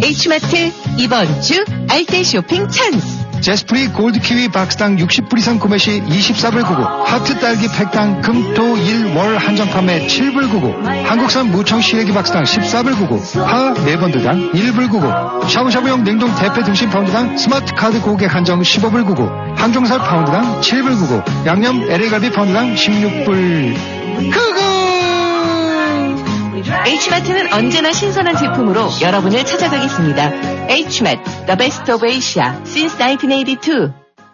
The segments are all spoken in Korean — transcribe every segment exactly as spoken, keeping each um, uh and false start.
H마트 이번 주 알뜰 쇼핑 찬스. 제스프리 골드키위 박스당 육십 불 이상 구매 시 이십사 불 구십구, 하트 딸기 팩당 금토 일 월 한정 판매 칠 불 구십구, 한국산 무청 시래기 박스당 십사 불 구십구, 파 네 번드당 일 불 구십구, 샤브샤브용 냉동 대패 등심 파운드당 스마트 카드 고객 한정 십오 불 구십구, 항정살 파운드당 칠 불 구십구, 양념 엘에이 갈비 파운드당 십육 불 구십구. H마트는 언제나 신선한 제품으로 여러분을 찾아가겠습니다. H마트, The Best of Asia, since 나인틴 에이티투.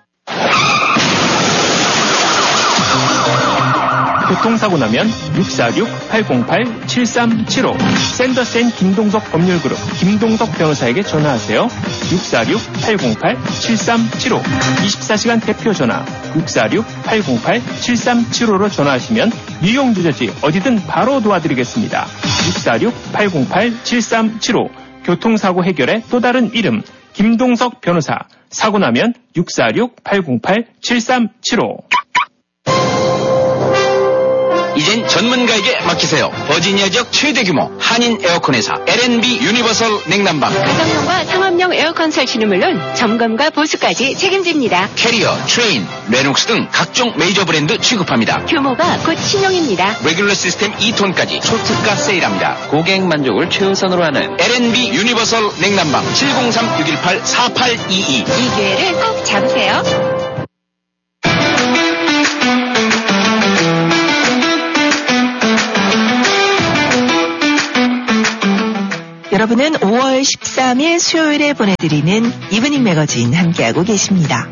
교통사고 나면 육사육 팔공팔 칠삼칠오 샌더센 김동석 법률그룹 김동석 변호사에게 전화하세요. 육사육 팔공팔 칠삼칠오 이십사 시간 대표 전화 육사육 팔공팔 칠삼칠오로 전화하시면 뉴욕 뉴저지 어디든 바로 도와드리겠습니다. 육사육 팔공팔 칠삼칠오 교통사고 해결의 또 다른 이름 김동석 변호사. 사고 나면 육사육 팔공팔 칠삼칠오. 이젠 전문가에게 맡기세요. 버지니아 지역 최대 규모 한인 에어컨 회사 엘앤비 유니버설 냉난방. 가정용과 상업용 에어컨 설치는 물론 점검과 보수까지 책임집니다. 캐리어, 트레인, 레녹스 등 각종 메이저 브랜드 취급합니다. 규모가 곧 신용입니다. 레귤러 시스템 이 톤까지 초특가 세일합니다. 고객 만족을 최우선으로 하는 엘앤비 유니버설 냉난방 칠공삼 육일팔 사팔이이. 이 기회를 꼭 잡으세요. 여러분은 오월 십삼일 수요일에 보내드리는 이브닝 매거진 함께하고 계십니다.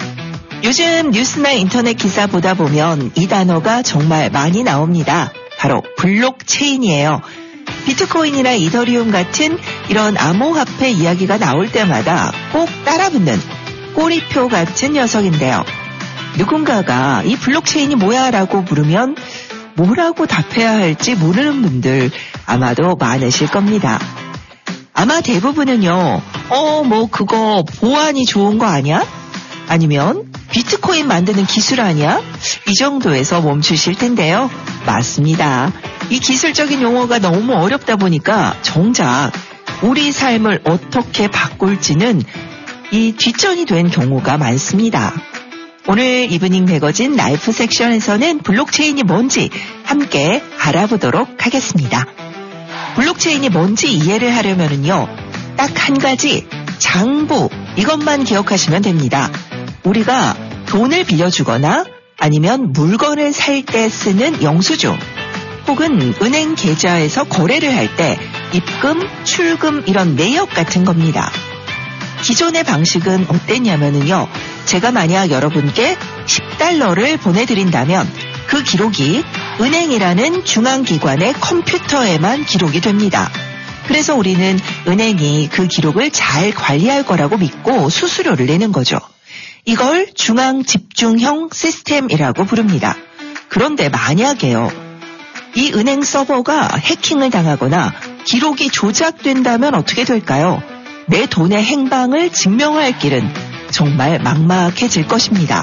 요즘 뉴스나 인터넷 기사 보다 보면 이 단어가 정말 많이 나옵니다. 바로 블록체인이에요. 비트코인이나 이더리움 같은 이런 암호화폐 이야기가 나올 때마다 꼭 따라붙는 꼬리표 같은 녀석인데요. 누군가가 이 블록체인이 뭐야 라고 물으면 뭐라고 답해야 할지 모르는 분들 아마도 많으실 겁니다. 아마 대부분은요, 어, 뭐 그거 보안이 좋은 거 아니야? 아니면 비트코인 만드는 기술 아니야? 이 정도에서 멈추실 텐데요. 맞습니다. 이 기술적인 용어가 너무 어렵다 보니까 정작 우리 삶을 어떻게 바꿀지는 이 뒷전이 된 경우가 많습니다. 오늘 이브닝 매거진 라이프 섹션에서는 블록체인이 뭔지 함께 알아보도록 하겠습니다. 블록체인이 뭔지 이해를 하려면요, 딱 한 가지 장부 이것만 기억하시면 됩니다. 우리가 돈을 빌려주거나 아니면 물건을 살 때 쓰는 영수증 혹은 은행 계좌에서 거래를 할 때 입금, 출금 이런 내역 같은 겁니다. 기존의 방식은 어땠냐면요, 제가 만약 여러분께 십 달러를 보내드린다면 그 기록이 은행이라는 중앙기관의 컴퓨터에만 기록이 됩니다. 그래서 우리는 은행이 그 기록을 잘 관리할 거라고 믿고 수수료를 내는 거죠. 이걸 중앙집중형 시스템이라고 부릅니다. 그런데 만약에요, 이 은행 서버가 해킹을 당하거나 기록이 조작된다면 어떻게 될까요? 내 돈의 행방을 증명할 길은 정말 막막해질 것입니다.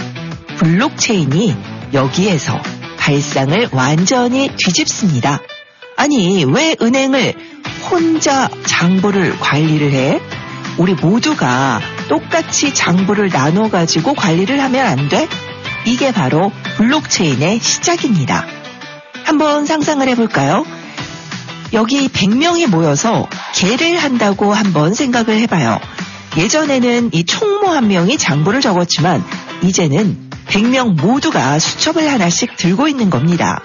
블록체인이 여기에서 발상을 완전히 뒤집습니다. 아니, 왜 은행을 혼자 장부를 관리를 해? 우리 모두가 똑같이 장부를 나눠가지고 관리를 하면 안 돼? 이게 바로 블록체인의 시작입니다. 한번 상상을 해볼까요? 여기 백 명이 모여서 개를 한다고 한번 생각을 해봐요. 예전에는 이 총무 한 명이 장부를 적었지만 이제는 백 명 모두가 수첩을 하나씩 들고 있는 겁니다.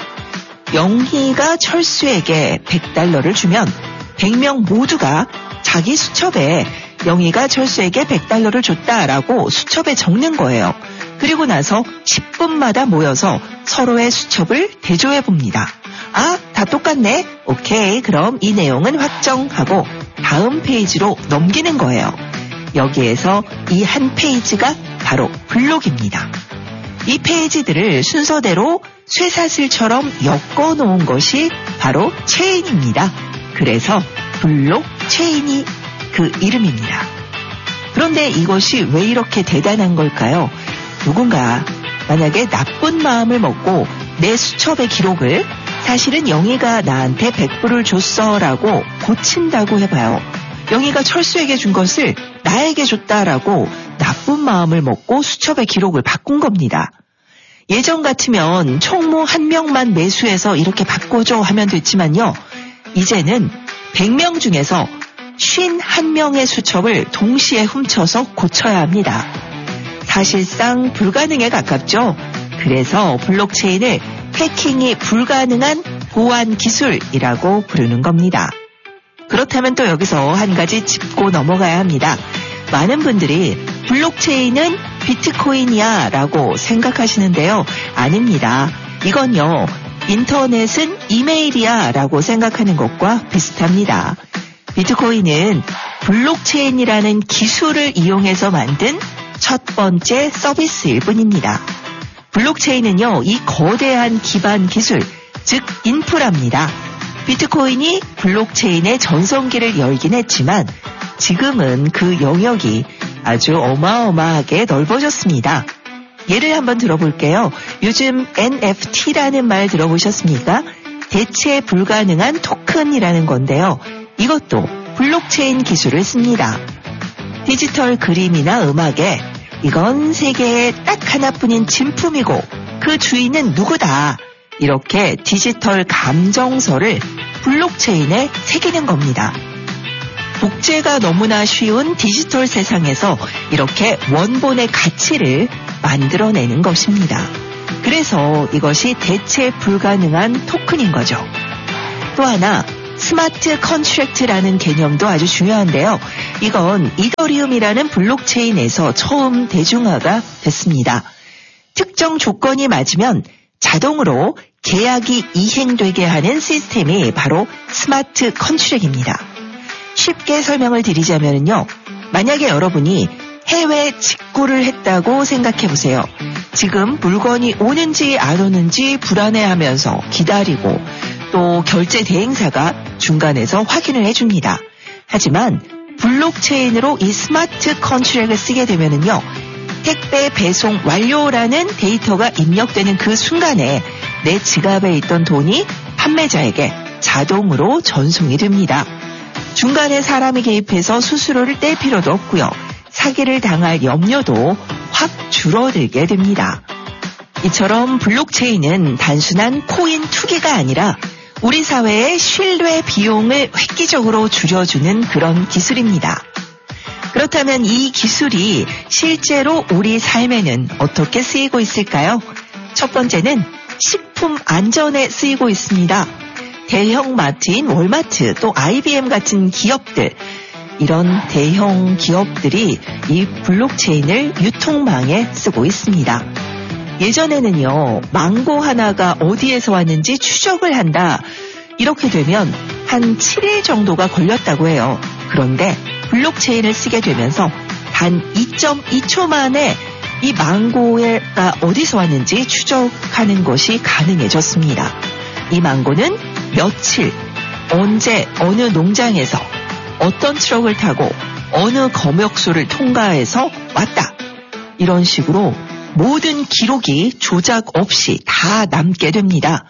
영희가 철수에게 백 달러를 주면 백 명 모두가 자기 수첩에 영희가 철수에게 백 달러를 줬다라고 수첩에 적는 거예요. 그리고 나서 십 분마다 모여서 서로의 수첩을 대조해 봅니다. 아, 다 똑같네? 오케이, 그럼 이 내용은 확정하고 다음 페이지로 넘기는 거예요. 여기에서 이 한 페이지가 바로 블록입니다. 이 페이지들을 순서대로 쇠사슬처럼 엮어 놓은 것이 바로 체인입니다. 그래서 블록체인이 그 이름입니다. 그런데 이것이 왜 이렇게 대단한 걸까요? 누군가 만약에 나쁜 마음을 먹고 내 수첩의 기록을 사실은 영희가 나한테 백 불을 줬어 라고 고친다고 해봐요. 영희가 철수에게 준 것을 나에게 줬다라고 나쁜 마음을 먹고 수첩의 기록을 바꾼 겁니다. 예전 같으면 총무 한 명만 매수해서 이렇게 바꿔줘 하면 됐지만요. 이제는 백 명 중에서 오십일 명의 수첩을 동시에 훔쳐서 고쳐야 합니다. 사실상 불가능에 가깝죠. 그래서 블록체인을 해킹이 불가능한 보안 기술이라고 부르는 겁니다. 그렇다면 또 여기서 한 가지 짚고 넘어가야 합니다. 많은 분들이 블록체인은 비트코인이야 라고 생각하시는데요. 아닙니다. 이건요, 인터넷은 이메일이야 라고 생각하는 것과 비슷합니다. 비트코인은 블록체인이라는 기술을 이용해서 만든 첫 번째 서비스일 뿐입니다. 블록체인은요, 이 거대한 기반 기술, 즉 인프라입니다. 비트코인이 블록체인의 전성기를 열긴 했지만 지금은 그 영역이 아주 어마어마하게 넓어졌습니다. 예를 한번 들어볼게요. 요즘 엔에프티라는 말 들어보셨습니까? 대체 불가능한 토큰이라는 건데요. 이것도 블록체인 기술을 씁니다. 디지털 그림이나 음악에 이건 세계에 딱 하나뿐인 진품이고 그 주인은 누구다. 이렇게 디지털 감정서를 블록체인에 새기는 겁니다. 복제가 너무나 쉬운 디지털 세상에서 이렇게 원본의 가치를 만들어내는 것입니다. 그래서 이것이 대체 불가능한 토큰인 거죠. 또 하나, 스마트 컨트랙트라는 개념도 아주 중요한데요. 이건 이더리움이라는 블록체인에서 처음 대중화가 됐습니다. 특정 조건이 맞으면 자동으로 계약이 이행되게 하는 시스템이 바로 스마트 컨트랙트입니다. 쉽게 설명을 드리자면요. 만약에 여러분이 해외 직구를 했다고 생각해 보세요. 지금 물건이 오는지 안 오는지 불안해하면서 기다리고 또 결제 대행사가 중간에서 확인을 해줍니다. 하지만 블록체인으로 이 스마트 컨트랙트를 쓰게 되면은요. 택배 배송 완료라는 데이터가 입력되는 그 순간에 내 지갑에 있던 돈이 판매자에게 자동으로 전송이 됩니다. 중간에 사람이 개입해서 수수료를 뗄 필요도 없고요. 사기를 당할 염려도 확 줄어들게 됩니다. 이처럼 블록체인은 단순한 코인 투기가 아니라 우리 사회의 신뢰 비용을 획기적으로 줄여주는 그런 기술입니다. 그렇다면 이 기술이 실제로 우리 삶에는 어떻게 쓰이고 있을까요? 첫 번째는 식품 안전에 쓰이고 있습니다. 대형 마트인 월마트 또 아이비엠 같은 기업들, 이런 대형 기업들이 이 블록체인을 유통망에 쓰고 있습니다. 예전에는요, 망고 하나가 어디에서 왔는지 추적을 한다. 이렇게 되면 한 칠 일 정도가 걸렸다고 해요. 그런데 블록체인을 쓰게 되면서 단 이 점 이 초 만에 이 망고가 어디서 왔는지 추적하는 것이 가능해졌습니다. 이 망고는 며칠, 언제, 어느 농장에서 어떤 트럭을 타고 어느 검역소를 통과해서 왔다. 이런 식으로 모든 기록이 조작 없이 다 남게 됩니다.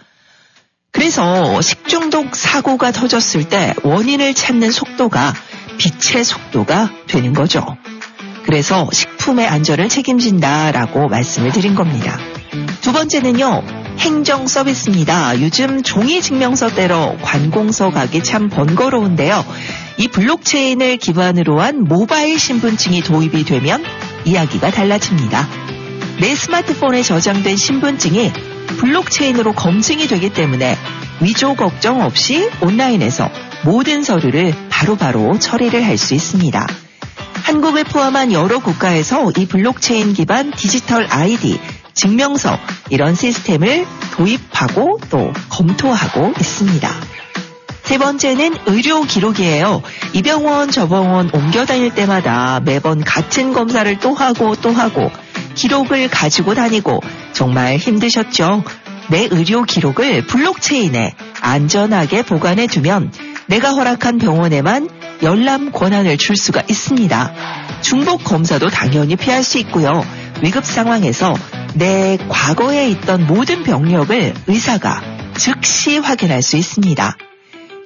그래서 식중독 사고가 터졌을 때 원인을 찾는 속도가 빛의 속도가 되는 거죠. 그래서 식품의 안전을 책임진다라고 말씀을 드린 겁니다. 두 번째는요, 행정 서비스입니다. 요즘 종이 증명서 떼러 관공서 가기 참 번거로운데요. 이 블록체인을 기반으로 한 모바일 신분증이 도입이 되면 이야기가 달라집니다. 내 스마트폰에 저장된 신분증이 블록체인으로 검증이 되기 때문에 위조 걱정 없이 온라인에서 모든 서류를 바로바로 처리를 할 수 있습니다. 한국을 포함한 여러 국가에서 이 블록체인 기반 디지털 아이디, 증명서 이런 시스템을 도입하고 또 검토하고 있습니다. 세 번째는 의료 기록이에요. 이 병원 저 병원 옮겨 다닐 때마다 매번 같은 검사를 또 하고 또 하고 기록을 가지고 다니고 정말 힘드셨죠? 내 의료 기록을 블록체인에 안전하게 보관해 두면 내가 허락한 병원에만 열람 권한을 줄 수가 있습니다. 중복 검사도 당연히 피할 수 있고요. 위급 상황에서 내 과거에 있던 모든 병력을 의사가 즉시 확인할 수 있습니다.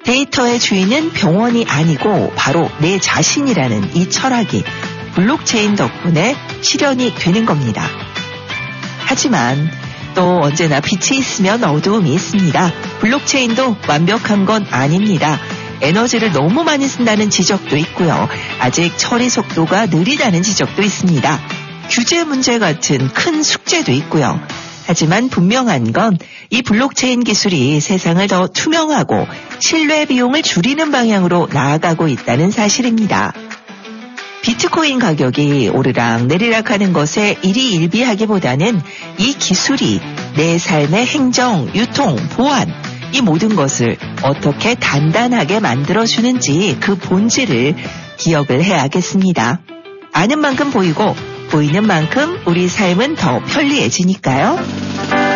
데이터의 주인은 병원이 아니고 바로 내 자신이라는 이 철학이 블록체인 덕분에 실현이 되는 겁니다. 하지만 또 언제나 빛이 있으면 어두움이 있습니다. 블록체인도 완벽한 건 아닙니다. 에너지를 너무 많이 쓴다는 지적도 있고요. 아직 처리 속도가 느리다는 지적도 있습니다. 규제 문제 같은 큰 숙제도 있고요. 하지만 분명한 건 이 블록체인 기술이 세상을 더 투명하고 신뢰 비용을 줄이는 방향으로 나아가고 있다는 사실입니다. 비트코인 가격이 오르락 내리락 하는 것에 일희일비하기보다는 이 기술이 내 삶의 행정, 유통, 보안, 이 모든 것을 어떻게 단단하게 만들어주는지 그 본질을 기억을 해야겠습니다. 아는 만큼 보이고 보이는 만큼 우리 삶은 더 편리해지니까요.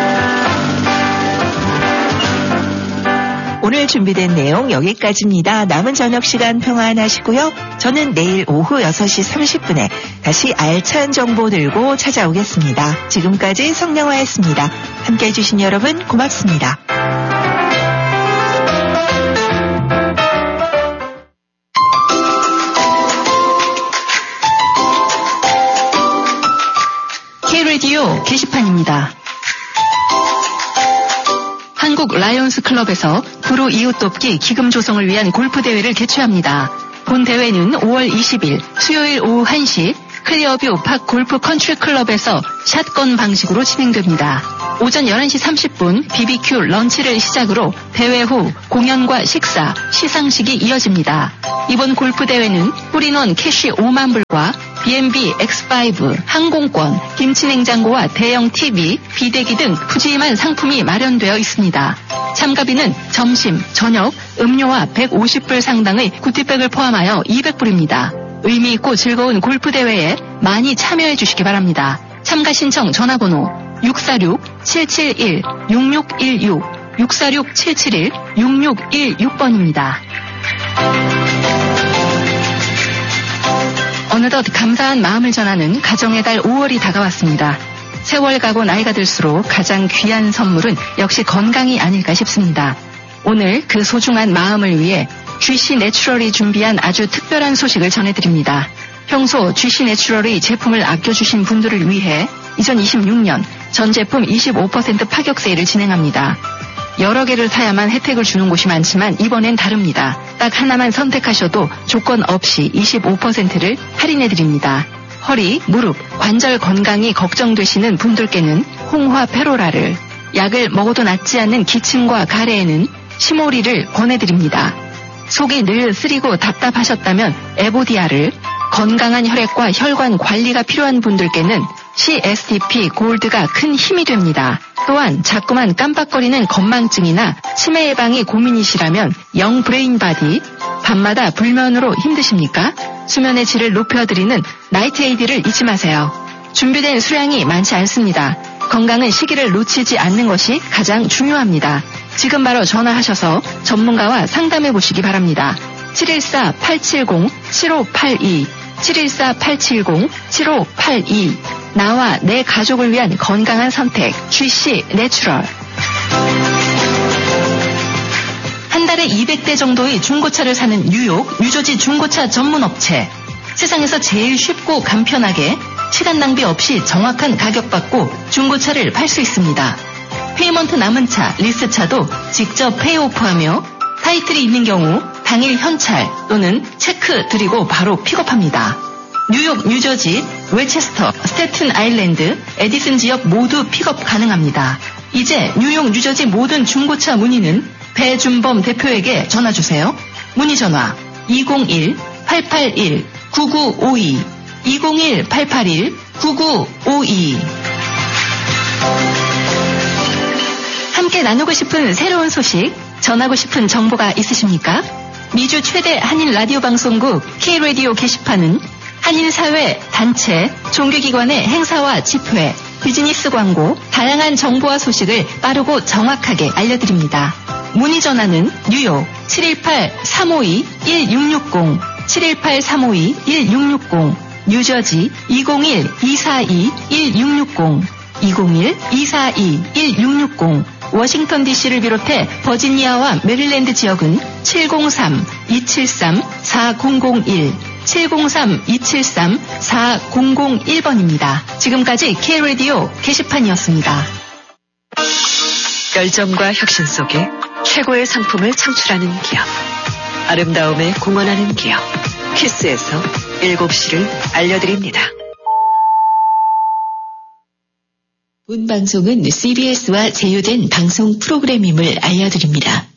오늘 준비된 내용 여기까지입니다. 남은 저녁 시간 평안하시고요. 저는 내일 오후 여섯 시 삼십 분에 다시 알찬 정보 들고 찾아오겠습니다. 지금까지 성령화였습니다. 함께해 주신 여러분 고맙습니다. K-라디오 게시판입니다. 한국 라이온스 클럽에서 프로 이웃 돕기 기금 조성을 위한 골프 대회를 개최합니다. 본 대회는 오월 이십일 수요일 오후 한 시 클리어뷰 팍 골프 컨트리 클럽에서 샷건 방식으로 진행됩니다. 오전 열한 시 삼십 분 비비큐 런치를 시작으로 대회 후 공연과 식사, 시상식이 이어집니다. 이번 골프 대회는 홀인원 캐시 오만 불과 비앤비 엑스 파이브, 항공권, 김치냉장고와 대형 티비, 비대기 등 푸짐한 상품이 마련되어 있습니다. 참가비는 점심, 저녁, 음료와 백오십 불 상당의 구티백을 포함하여 이백 불입니다. 의미 있고 즐거운 골프 대회에 많이 참여해 주시기 바랍니다. 참가 신청 전화번호 육사육 칠칠일 육육일육, 육사육 칠칠일 육육일육 번입니다. 어느덧 감사한 마음을 전하는 가정의 달 오월이 다가왔습니다. 세월 가고 나이가 들수록 가장 귀한 선물은 역시 건강이 아닐까 싶습니다. 오늘 그 소중한 마음을 위해 쥐씨 내추럴이 준비한 아주 특별한 소식을 전해드립니다. 평소 쥐씨 내추럴의 제품을 아껴주신 분들을 위해 이천이십육 년 전 제품 이십오 퍼센트 파격 세일을 진행합니다. 여러 개를 사야만 혜택을 주는 곳이 많지만 이번엔 다릅니다. 딱 하나만 선택하셔도 조건 없이 이십오 퍼센트를 할인해드립니다. 허리, 무릎, 관절 건강이 걱정되시는 분들께는 홍화 페로라를, 약을 먹어도 낫지 않는 기침과 가래에는 시모리를 권해드립니다. 속이 늘 쓰리고 답답하셨다면 에보디아를, 건강한 혈액과 혈관 관리가 필요한 분들께는 씨에스티피 골드가 큰 힘이 됩니다. 또한 자꾸만 깜빡거리는 건망증이나 치매 예방이 고민이시라면 영 브레인 바디, 밤마다 불면으로 힘드십니까? 수면의 질을 높여드리는 나이트 에이디를 잊지 마세요. 준비된 수량이 많지 않습니다. 건강은 시기를 놓치지 않는 것이 가장 중요합니다. 지금 바로 전화하셔서 전문가와 상담해 보시기 바랍니다. 칠일사 팔칠공 칠오팔이, 칠일사 팔칠공 칠오팔이. 나와 내 가족을 위한 건강한 선택, 쥐씨 내추럴. 한 달에 이백 대 정도의 중고차를 사는 뉴욕, 뉴저지 중고차 전문 업체. 세상에서 제일 쉽고 간편하게 시간 낭비 없이 정확한 가격 받고 중고차를 팔 수 있습니다. 페이먼트 남은 차, 리스차도 직접 페이오프하며 타이틀이 있는 경우 당일 현찰 또는 체크 드리고 바로 픽업합니다. 뉴욕, 뉴저지, 웨체스터, 스태튼 아일랜드, 에디슨 지역 모두 픽업 가능합니다. 이제 뉴욕, 뉴저지 모든 중고차 문의는 배준범 대표에게 전화주세요. 문의 전화 이공일 팔팔일 구구오이, 이공일 팔팔일 구구오이. 함께 나누고 싶은 새로운 소식, 전하고 싶은 정보가 있으십니까? 미주 최대 한인 라디오 방송국 K-라디오 게시판은 한인사회, 단체, 종교기관의 행사와 집회, 비즈니스 광고, 다양한 정보와 소식을 빠르고 정확하게 알려드립니다. 문의 전화는 뉴욕 칠일팔 삼오이 일육육공, 칠일팔 삼오이 일육육공, 뉴저지 이공일 이사이 일육육공, 이공일 이사이 일육육공, 워싱턴 디씨를 비롯해 버지니아와 메릴랜드 지역은 칠공삼 이칠삼 사공공일, 칠공삼 이칠삼 사공공일 번입니다. 지금까지 K-라디오 게시판이었습니다. 열정과 혁신 속에 최고의 상품을 창출하는 기업. 아름다움에 공헌하는 기업. 키스에서 일곱 시를 알려드립니다. 본 방송은 씨비에스와 제휴된 방송 프로그램임을 알려드립니다.